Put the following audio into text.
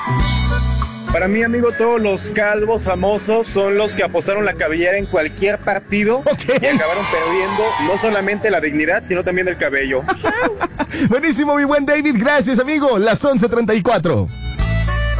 Para mí, amigo, todos los calvos famosos son los que apostaron la cabellera en cualquier partido y acabaron perdiendo no solamente la dignidad, sino también el cabello. Buenísimo, mi buen David. Gracias, amigo. Las 11:34.